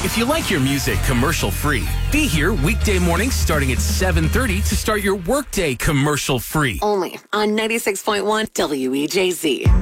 If you like your music commercial-free, be here weekday mornings starting at 7:30 to start your workday commercial-free. Only on 96.1 WEJZ.